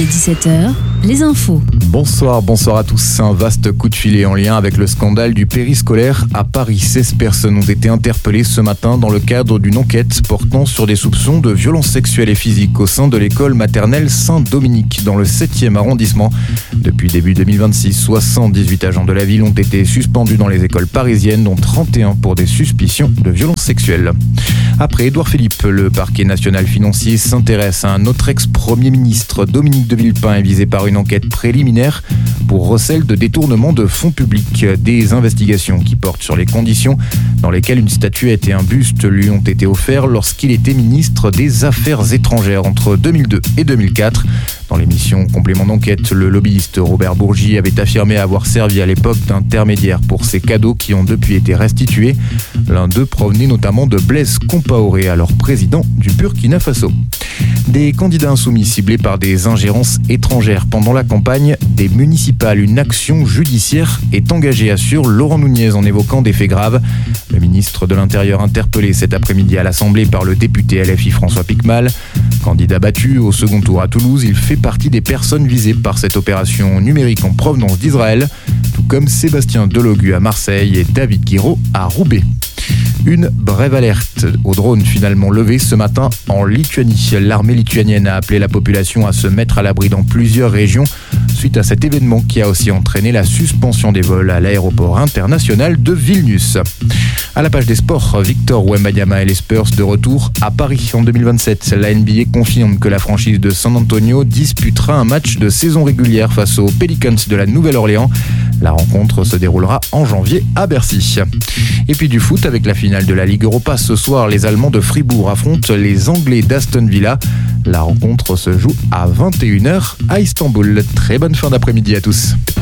17h, les infos. Bonsoir à tous. Un vaste coup de filet en lien avec le scandale du périscolaire à Paris. 16 personnes ont été interpellées ce matin dans le cadre d'une enquête portant sur des soupçons de violences sexuelles et physiques au sein de l'école maternelle Saint-Dominique dans le 7e arrondissement. Depuis début 2026, 78 agents de la ville ont été suspendus dans les écoles parisiennes, dont 31 pour des suspicions de violences sexuelles. Après Édouard Philippe, le parquet national financier s'intéresse à un autre ex-premier ministre. Dominique de Villepin est visé par une enquête préliminaire pour recel de détournement de fonds publics. Des investigations qui portent sur les conditions dans lesquelles une statuette et un buste lui ont été offerts lorsqu'il était ministre des Affaires étrangères entre 2002 et 2004. Dans l'émission Complément d'enquête, le lobbyiste Robert Bourgi avait affirmé avoir servi à l'époque d'intermédiaire pour ces cadeaux qui ont depuis été restitués. L'un d'eux provenait notamment de Blaise Compaoré, alors président du Burkina Faso. Des candidats insoumis ciblés par des ingérences étrangères pendant la campagne des municipales. Une action judiciaire est engagée, assure Laurent Nunez en évoquant des faits graves. Le ministre de l'Intérieur interpellé cet après-midi à l'Assemblée par le député LFI François Piquemal. Candidat battu au second tour à Toulouse, il fait partie des personnes visées par cette opération numérique en provenance d'Israël, tout comme Sébastien Delogu à Marseille et David Guiraud à Roubaix. Une brève alerte aux drones finalement levée ce matin en Lituanie. L'armée lituanienne a appelé la population à se mettre à l'abri dans plusieurs régions suite à cet événement qui a aussi entraîné la suspension des vols à l'aéroport international de Vilnius. À la page des sports, Victor Wembanyama et les Spurs de retour à Paris en 2027. La NBA confirme que la franchise de San Antonio disputera un match de saison régulière face aux Pelicans de la Nouvelle-Orléans. La rencontre se déroulera en janvier à Bercy. Et puis du foot avec la finale de la Ligue Europa. Ce soir, les Allemands de Fribourg affrontent les Anglais d'Aston Villa. La rencontre se joue à 21h à Istanbul. Très bonne fin d'après-midi à tous.